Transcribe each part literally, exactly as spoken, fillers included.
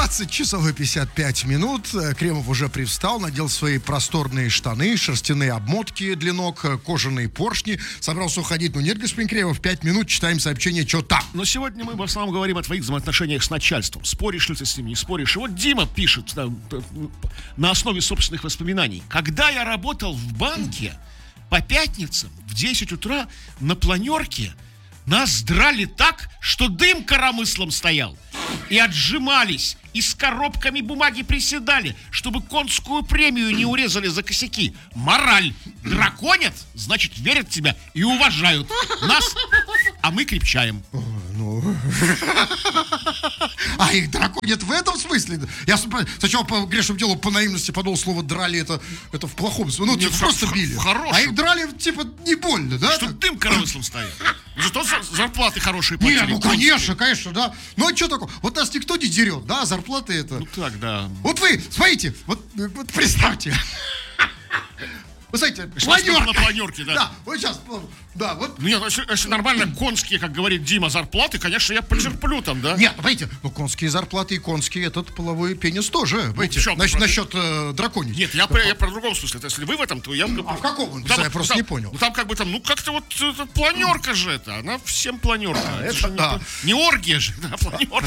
двадцать часов и пятьдесят пять минут. Кремов уже привстал, надел свои просторные штаны, шерстяные обмотки для ног, кожаные поршни. Собрался уходить. Ну нет, господин Кремов, пять минут читаем сообщение, что там. Но сегодня мы в основном говорим о твоих взаимоотношениях с начальством. Споришь ли ты с ним, не споришь. И вот Дима пишет да, на основе собственных воспоминаний. Когда я работал в банке, по пятницам в десять утра на планерке нас драли так, что дым коромыслом стоял. И отжимались, и с коробками бумаги приседали, чтобы конскую премию не урезали за косяки. Мораль. Драконят, значит, верят в тебя и уважают нас, а мы крепчаем. Ну... А их драконят в этом смысле? Я сначала по грешному делу, по наивности подумал, слово драли, это, это в плохом смысле. Ну, типа, просто били. А их драли, типа, не больно, да? Что дым коромыслом стоит. Зато зарплаты хорошие платили. Не, ну, конечно, конечно, да. Ну, а что такое? Вот нас никто не дерет, да, зарплаты это... Ну, так, да. Вот вы, смотрите, вот, вот представьте... Вы знаете, планерка. На планерке, да. Да, вот сейчас, да, вот. Ну, нет, если, если нормально конские, как говорит Дима, зарплаты, конечно, я потерплю там, да? Нет, понимаете, ну, конские зарплаты и конский этот половой пенис тоже, понимаете, ну, насчет, насчет э, драконии. Нет, я, про, я про другом смысле, это если вы в этом, то я... А в каком? Там, я просто там, не понял. Ну, там как бы там, ну, как-то вот это, планерка же это, она всем планерка. А, это это, же не, а. не оргия же, да, планерка.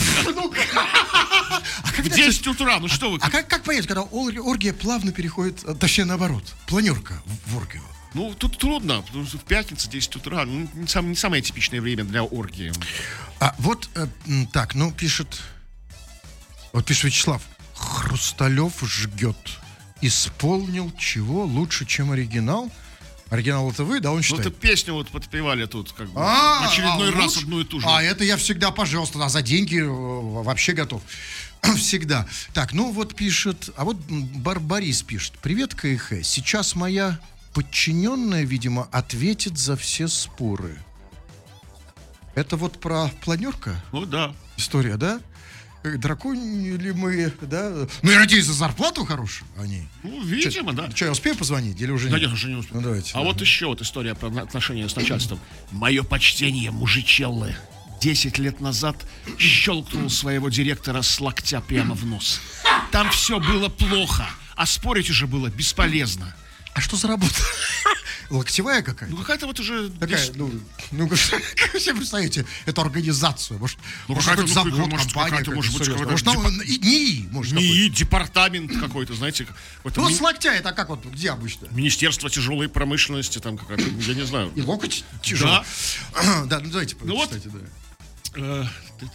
В десять утра, ну что вы... А как понять, когда оргия плавно переходит, точнее наоборот, планерка в оргию? Ну, тут трудно, потому что в пятницу, десять утра, ну, не, сам, не самое типичное время для оргии. А вот, э, так, ну, пишет, вот пишет Вячеслав, Хрусталев жгет, исполнил чего лучше, чем оригинал? Оригинал это вы, да, он считает? Ну, это песню вот подпевали тут, как бы, а, в очередной а, раз лучше? одну и ту же. А, это я всегда, пожалуйста, а за деньги вообще готов. Всегда. Так, ну вот пишет, а вот Барбарис пишет. Привет, КХ, сейчас моя подчиненная, видимо, ответит за все споры. Это вот про планерка? Ну, да. История, да? Драконили мы, да? Ну, я надеюсь, за зарплату хорошую они. Ну, видимо, Че, да. Что, я успею позвонить или уже да нет? Нет, уже не успею. Ну, давайте. А да. вот еще вот история про отношения с начальством. Мое почтение, мужичеллы. Десять лет назад щелкнул своего директора с локтя прямо в нос. Там все было плохо, а спорить уже было бесполезно. А что за работа? Локтевая какая-то? Ну, какая-то вот уже... Такая, дес... ну, ну, как вы себе представляете эту организацию? Может, ну, может какая-то, какой-то завод, может, компания, какая-то, может быть, серьезная. какая-то Может, депа... там и НИИ, может, НИИ, департамент какой-то, знаете. Ну, ми... с локтя это как вот, где обычно? Министерство тяжелой промышленности, там какая-то, я не знаю. И локоть тяжелый. Да. Да, ну, давайте, ну, кстати, вот... да.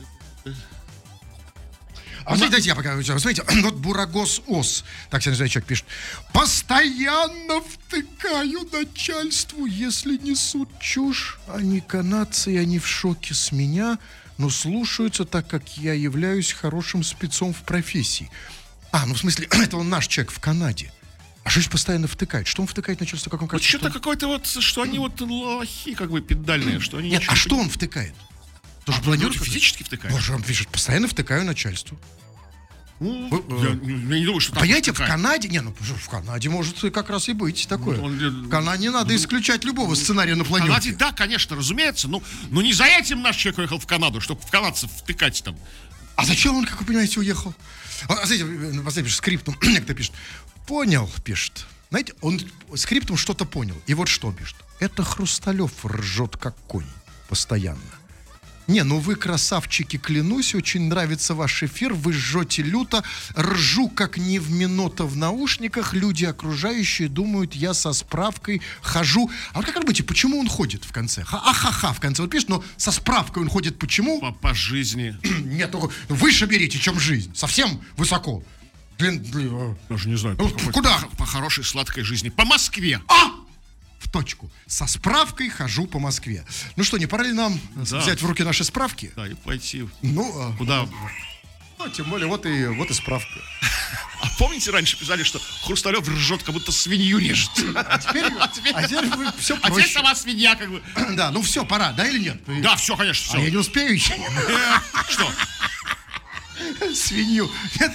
А смотрите, дайте я пока, вы смотрите, вот Бурагос Ос, так себя человек пишет, постоянно втыкаю начальству, если несут чушь, они канадцы, и они в шоке с меня, но слушаются, так как я являюсь хорошим спецом в профессии. А, ну в смысле, это он наш человек в Канаде. А что же постоянно втыкает? Что он втыкает начальству, как он вот что-то какое-то вот, что они вот лохи, как бы педальные, что они... Нет, а что он втыкает? Тоже а, планирует ну, физически втыкает? Боже, он пишет, постоянно втыкаю начальству. Ну, я, я не думаю, что там понимаете, втыкает. В Канаде, не, ну в Канаде может как раз и быть такое. Ну, он, в Канаде не надо исключать любого сценария на планете. В Канаде, да, конечно, разумеется, но, но не за этим наш человек уехал в Канаду, чтобы в канадцев втыкать там. А зачем он, как вы понимаете, уехал? А, знаете, последний пишет, скриптом, некто пишет, понял, пишет. Знаете, он скриптом что-то понял. И вот что пишет. Это Хрусталев ржет как конь постоянно. Не, ну вы, красавчики, клянусь, очень нравится ваш эфир, вы жжете люто, ржу, как Невминота в наушниках, люди окружающие думают, я со справкой хожу. А вот как думаете, почему он ходит в конце? Ха-ха-ха в конце, вот пишет, но со справкой он ходит почему? По, по жизни. Нет, только выше берите, чем жизнь, совсем высоко. Блин, блин. Даже не знаю. Ну, по куда? По, по хорошей сладкой жизни. По Москве. А! В точку. Со справкой хожу по Москве. Ну что, не пора ли нам да. взять в руки наши справки? Да, и пойти. Ну, куда? Ну, тем более, вот и, вот и справка. А помните, раньше писали, что Хрусталев ржет, как будто свинью режет? А теперь, а теперь, а теперь все проще. А теперь сама свинья, как бы. Да, ну все, пора, да или нет? Да, все, конечно, все. А я не успею еще. Что? Свинью.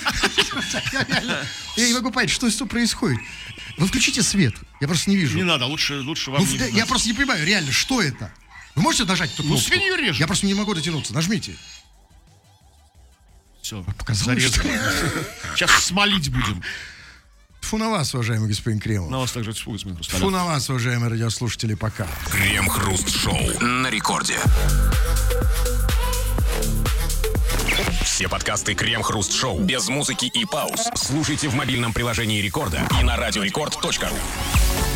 Я не могу понять, что здесь происходит. Вы включите свет, я просто не вижу. Не надо, лучше, лучше вам ну, не Я просто не понимаю, реально, что это? Вы можете нажать эту кнопку? Ну, свинью режет. Я просто не могу дотянуться, нажмите. Все, Показалось, что ли? Сейчас смолить будем. Фу на вас, уважаемый господин Кремов. На вас также тьфу, господин Хрусталев. Фу на вас, уважаемые радиослушатели, пока. Крем-хруст-шоу на рекорде. Все подкасты Крем-хруст-шоу без музыки и пауз слушайте в мобильном приложении Рекорда и на радиорекорд точка ру.